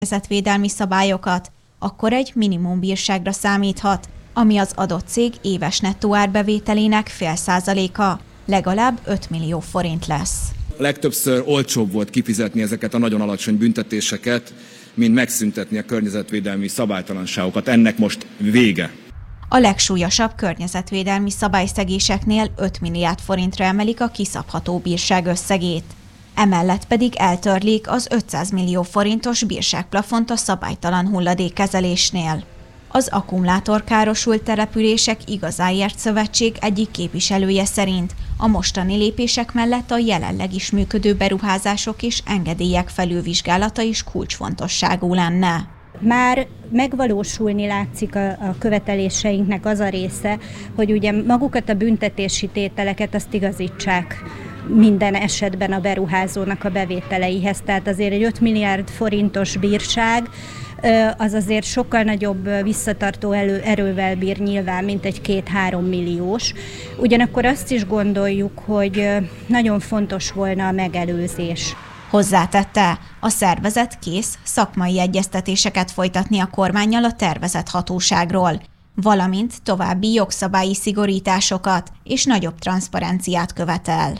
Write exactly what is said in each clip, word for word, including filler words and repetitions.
környezetvédelmi szabályokat, akkor egy minimumbírságra számíthat, ami az adott cég éves nettó árbevételének fél százaléka, legalább öt millió forint lesz. Legtöbbször olcsóbb volt kifizetni ezeket a nagyon alacsony büntetéseket, mint megszüntetni a környezetvédelmi szabálytalanságokat. Ennek most vége. A legsúlyosabb környezetvédelmi szabályszegéseknél öt milliárd forintra emelik a kiszabható bírság összegét. Emellett pedig eltörlik az ötszáz millió forintos bírságplafont a szabálytalan hulladékkezelésnél. Az Akkumulátorkárosult Települések Igazáért Szövetség egyik képviselője szerint a mostani lépések mellett a jelenleg is működő beruházások és engedélyek felülvizsgálata is kulcsfontosságú lenne. Már megvalósulni látszik a, a követeléseinknek az a része, hogy ugye magukat a büntetési tételeket azt igazítsák minden esetben a beruházónak a bevételeihez. Tehát azért egy öt milliárd forintos bírság az azért sokkal nagyobb visszatartó elő, erővel bír nyilván, mint egy két-három milliós. Ugyanakkor azt is gondoljuk, hogy nagyon fontos volna a megelőzés. Hozzátette, a szervezet kész szakmai egyeztetéseket folytatni a kormánnyal a tervezett hatóságról, valamint további jogszabályi szigorításokat és nagyobb transzparenciát követel.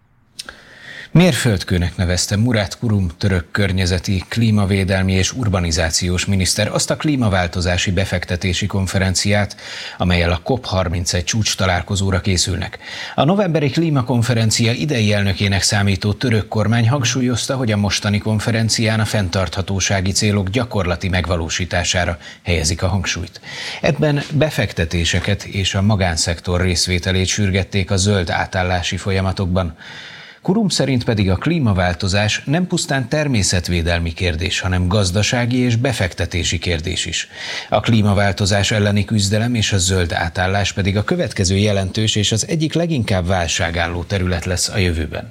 Mérföldkőnek nevezte Murat Kurum török környezeti, klímavédelmi és urbanizációs miniszter azt a klímaváltozási befektetési konferenciát, amellyel a COP harmincegy csúcs találkozóra készülnek. A novemberi klímakonferencia idei elnökének számító török kormány hangsúlyozta, hogy a mostani konferencián a fenntarthatósági célok gyakorlati megvalósítására helyezik a hangsúlyt. Ebben befektetéseket és a magánszektor részvételét sürgették a zöld átállási folyamatokban. Kurum szerint pedig a klímaváltozás nem pusztán természetvédelmi kérdés, hanem gazdasági és befektetési kérdés is. A klímaváltozás elleni küzdelem és a zöld átállás pedig a következő jelentős és az egyik leginkább válságálló terület lesz a jövőben.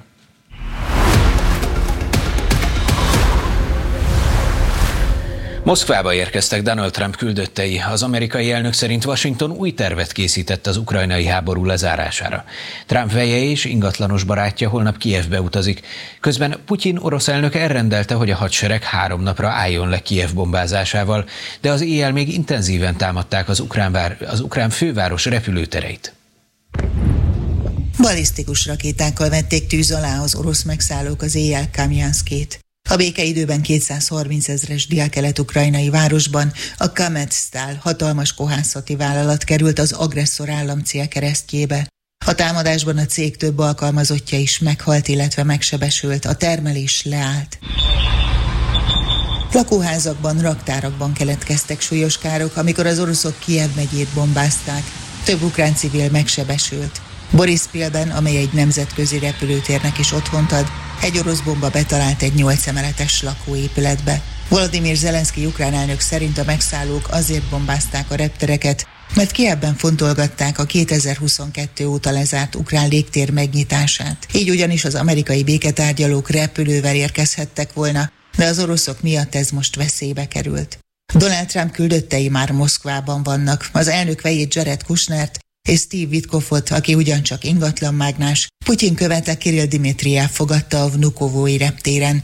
Moszkvába érkeztek Donald Trump küldöttei. Az amerikai elnök szerint Washington új tervet készített az ukrajnai háború lezárására. Trump veje és ingatlanos barátja holnap Kijevbe utazik. Közben Putyin orosz elnök elrendelte, hogy a hadsereg három napra álljon le Kijev bombázásával, de az éjjel még intenzíven támadták az ukrán, vár, az ukrán főváros repülőtereit. Balisztikus rakétákkal vették tűz alá az orosz megszállók az éjjel Kamjanszkét. A békeidőben kétszázharminc ezres délkelet-ukrajnai városban a Kametstal hatalmas kohászati vállalat került az agresszor állam célkeresztjébe. A támadásban a cég több alkalmazottja is meghalt, illetve megsebesült, a termelés leállt. Lakóházakban, raktárakban keletkeztek súlyos károk, amikor az oroszok Kijev megyét bombázták. Több ukrán civil megsebesült. Borispilben, amely egy nemzetközi repülőtérnek is otthont ad, egy orosz bomba betalált egy nyolc emeletes lakóépületbe. Volodymyr Zelenszky ukrán elnök szerint a megszállók azért bombázták a reptereket, mert Kijevben fontolgatták a kétezer-huszonkettő óta lezárt ukrán légtér megnyitását. Így ugyanis az amerikai béketárgyalók repülővel érkezhettek volna, de az oroszok miatt ez most veszélybe került. Donald Trump küldöttei már Moszkvában vannak. Az elnök vejét Jared Kushnert és Steve Witkoffot, aki ugyancsak ingatlanmágnás, Putyin követe Kirill Dimitrijev fogadta a Vnukovói reptéren.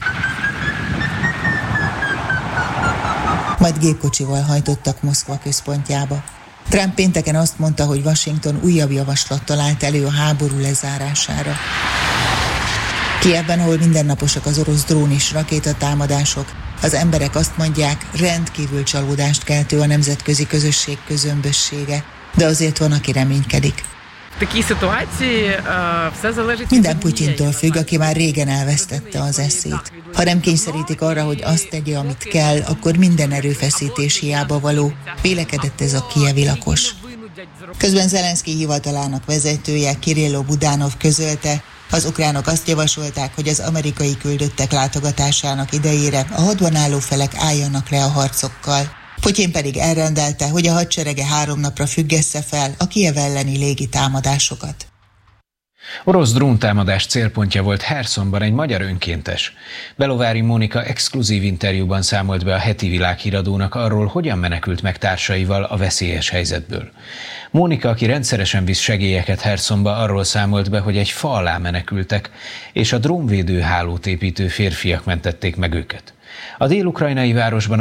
Majd gépkocsival hajtottak Moszkva központjába. Trump pénteken azt mondta, hogy Washington újabb javaslattal állt elő a háború lezárására. Kijevben, ahol mindennaposak az orosz drón és rakétatámadások, az emberek azt mondják, rendkívül csalódást keltő a nemzetközi közösség közömbössége, de azért van, aki reménykedik. Minden Putyintól függ, aki már régen elvesztette az eszét. Ha nem kényszerítik arra, hogy azt tegye, amit kell, akkor minden erőfeszítés hiába való, vélekedett ez a kijevi lakos. Közben Zelenszky hivatalának vezetője, Kirillo Budanov közölte, az ukránok azt javasolták, hogy az amerikai küldöttek látogatásának idejére a hadban álló felek álljanak le a harcokkal. Putyin pedig elrendelte, hogy a hadserege három napra függesse fel a Kijev elleni légi támadásokat. Orosz dróntámadás célpontja volt Hersonban egy magyar önkéntes. Belovári Mónika exkluzív interjúban számolt be a Heti Világhíradónak arról, hogyan menekült meg társaival a veszélyes helyzetből. Mónika, aki rendszeresen visz segélyeket Hersonba, arról számolt be, hogy egy fa alá menekültek, és a drónvédő hálót építő férfiak mentették meg őket. A dél-ukrajnai városban